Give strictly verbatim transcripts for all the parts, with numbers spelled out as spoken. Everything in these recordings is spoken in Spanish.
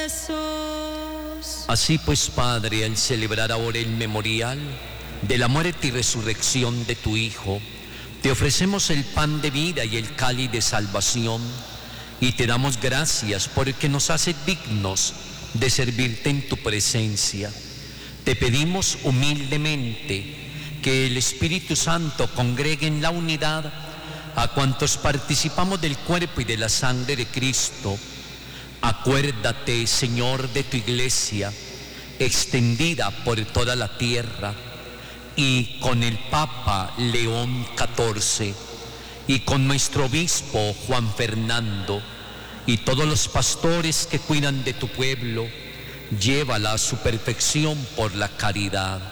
Jesús. Así pues, Padre, al celebrar ahora el memorial de la muerte y resurrección de tu Hijo, te ofrecemos el pan de vida y el cáliz de salvación, y te damos gracias porque nos haces dignos de servirte en tu presencia. Te pedimos humildemente que el Espíritu Santo congregue en la unidad a cuantos participamos del cuerpo y de la sangre de Cristo. Acuérdate, Señor, de tu iglesia, extendida por toda la tierra, y con el Papa León catorce, y con nuestro obispo Juan Fernando, y todos los pastores que cuidan de tu pueblo, llévala a su perfección por la caridad.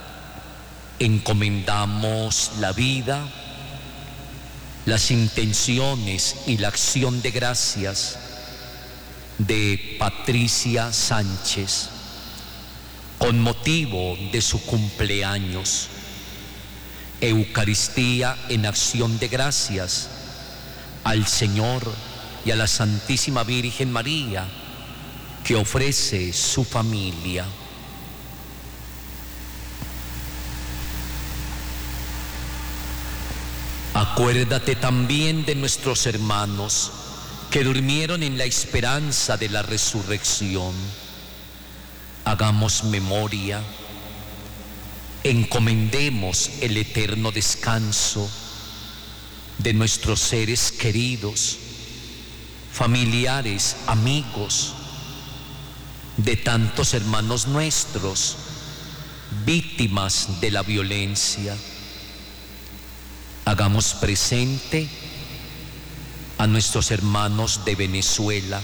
Encomendamos la vida, las intenciones y la acción de gracias de Patricia Sánchez con motivo de su cumpleaños. Eucaristía en acción de gracias al Señor y a la Santísima Virgen María que ofrece su familia. Acuérdate también de nuestros hermanos que durmieron en la esperanza de la resurrección. Hagamos memoria, encomendemos el eterno descanso de nuestros seres queridos, familiares, amigos, de tantos hermanos nuestros, víctimas de la violencia. Hagamos presente a nuestros hermanos de Venezuela.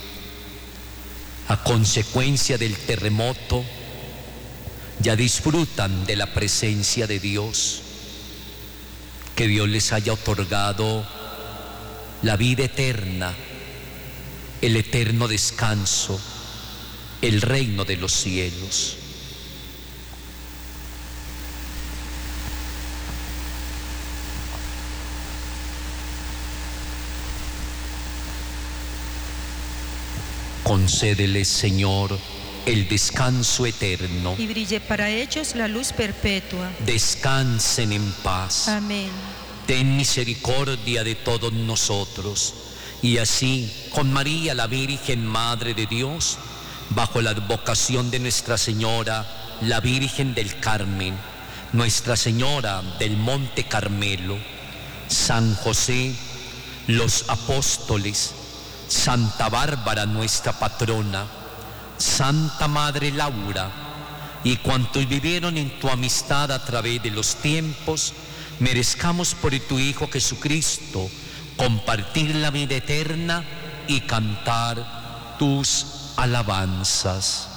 A consecuencia del terremoto, ya disfrutan de la presencia de Dios. Que Dios les haya otorgado la vida eterna, el eterno descanso, el reino de los cielos. Concédeles, Señor, el descanso eterno. Y brille para ellos la luz perpetua. Descansen en paz. Amén. Ten misericordia de todos nosotros, y así, con María, la Virgen Madre de Dios, bajo la advocación de Nuestra Señora, la Virgen del Carmen, Nuestra Señora del Monte Carmelo, San José, los apóstoles, Santa Bárbara, nuestra patrona, Santa Madre Laura, y cuantos vivieron en tu amistad a través de los tiempos, merezcamos por tu Hijo Jesucristo compartir la vida eterna y cantar tus alabanzas.